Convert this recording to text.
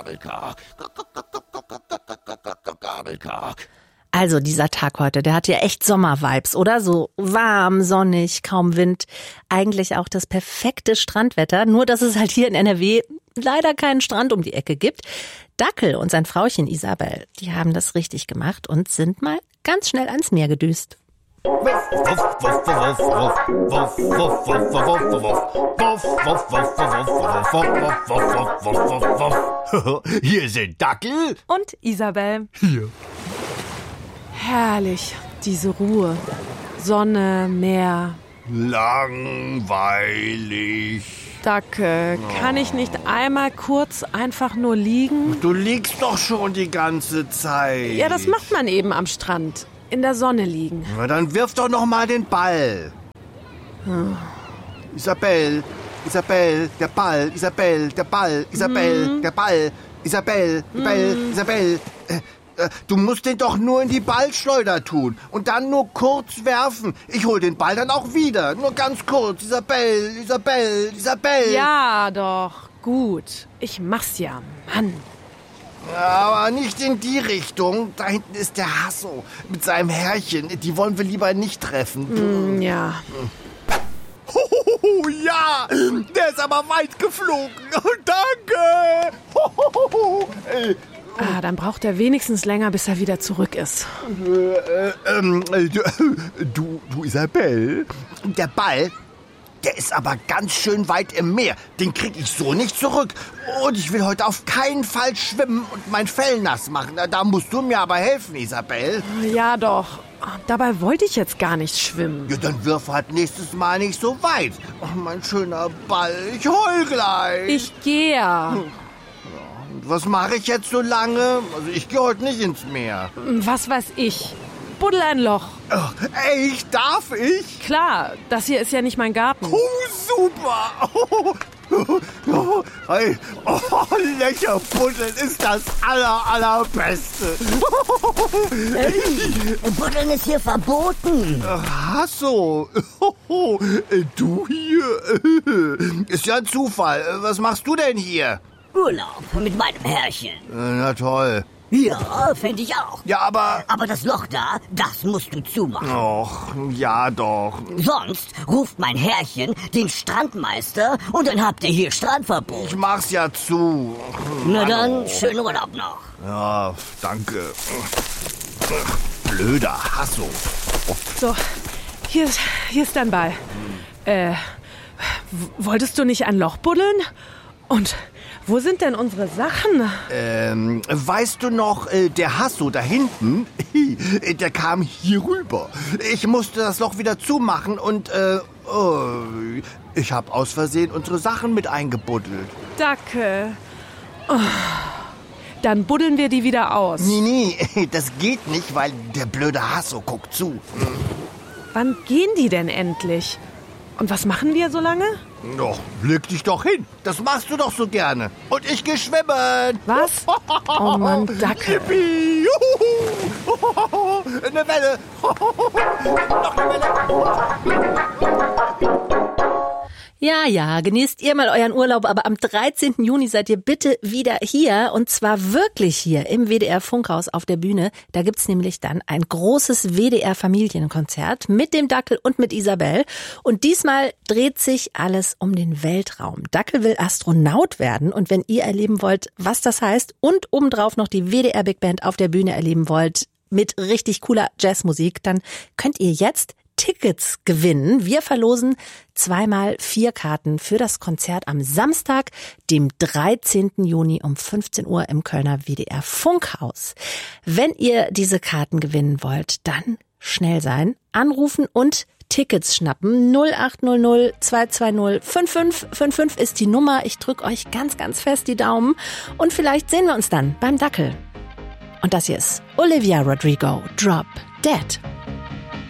Also dieser Tag heute, der hat ja echt Sommervibes, oder? So warm, sonnig, kaum Wind. Eigentlich auch das perfekte Strandwetter, nur dass es halt hier in NRW leider keinen Strand um die Ecke gibt. Dackel und sein Frauchen Isabel, die haben das richtig gemacht und sind mal ganz schnell ans Meer gedüst. Hier sind Dackel und Isabel. Hier. Herrlich, diese Ruhe. Sonne, Meer. Langweilig. Dackel, kann ich nicht einmal kurz einfach nur liegen? Du liegst doch schon die ganze Zeit. Ja, das macht man eben am Strand. In der Sonne liegen. Na, dann wirf doch noch mal den Ball. Isabel, der Ball, Isabel, der Ball, Isabel, der Ball, Isabel, Isabel. Du musst den doch nur in die Ballschleuder tun und dann nur kurz werfen. Ich hol den Ball dann auch wieder. Nur ganz kurz. Isabel. Ja, doch. Gut. Ich mach's ja, Mann. Aber nicht in die Richtung. Da hinten ist der Hasso mit seinem Herrchen. Die wollen wir lieber nicht treffen. Ja. Ja, der ist aber weit geflogen. Danke. Dann braucht er wenigstens länger, bis er wieder zurück ist. Du Isabel, der Ball, der ist aber ganz schön weit im Meer. Den krieg ich so nicht zurück. Und ich will heute auf keinen Fall schwimmen und mein Fell nass machen. Da musst du mir aber helfen, Isabel. Ja, doch. Dabei wollte ich jetzt gar nicht schwimmen. Ja, dann wirf halt nächstes Mal nicht so weit. Oh, mein schöner Ball, ich heul gleich. Ich gehe. Was mache ich jetzt so lange? Also ich gehe heute nicht ins Meer. Was weiß ich. Buddel ein Loch. Ach, echt? Darf ich? Klar, das hier ist ja nicht mein Garten. Oh, super. Hey, Löcherbuddeln ist das allerbeste. Hey, Buddeln ist hier verboten. Ach so. Du hier? Ist ja ein Zufall. Was machst du denn hier? Urlaub mit meinem Herrchen. Na toll. Ja, finde ich auch. Ja, aber... Aber das Loch da, das musst du zumachen. Och, ja doch. Sonst ruft mein Herrchen den Strandmeister und dann habt ihr hier Strandverbot. Ich mach's ja zu. Na dann, schönen Urlaub noch. Ja, danke. Blöder Hasso. So, hier ist dein Ball. Wolltest du nicht ein Loch buddeln? Und wo sind denn unsere Sachen? Weißt du noch, der Hasso da hinten, der kam hier rüber. Ich musste das Loch wieder zumachen und, ich habe aus Versehen unsere Sachen mit eingebuddelt. Dackel. Oh. Dann buddeln wir die wieder aus. Nee, das geht nicht, weil der blöde Hasso guckt zu. Wann gehen die denn endlich? Und was machen wir so lange? Doch, leg dich doch hin. Das machst du doch so gerne. Und ich geh schwimmen. Was? Oh Mann, Dackel. Yippie, juhu. Eine Welle. Noch eine Welle. Ja, genießt ihr mal euren Urlaub, aber am 13. Juni seid ihr bitte wieder hier und zwar wirklich hier im WDR Funkhaus auf der Bühne. Da gibt's nämlich dann ein großes WDR-Familienkonzert mit dem Dackel und mit Isabel und diesmal dreht sich alles um den Weltraum. Dackel will Astronaut werden und wenn ihr erleben wollt, was das heißt und obendrauf noch die WDR Big Band auf der Bühne erleben wollt mit richtig cooler Jazzmusik, dann könnt ihr jetzt Tickets gewinnen. Wir verlosen 2x4 Karten für das Konzert am Samstag, dem 13. Juni um 15 Uhr im Kölner WDR Funkhaus. Wenn ihr diese Karten gewinnen wollt, dann schnell sein, anrufen und Tickets schnappen. 0800 220 5555 ist die Nummer. Ich drücke euch ganz, ganz fest die Daumen und vielleicht sehen wir uns dann beim Dackel. Und das hier ist Olivia Rodrigo, Drop Dead.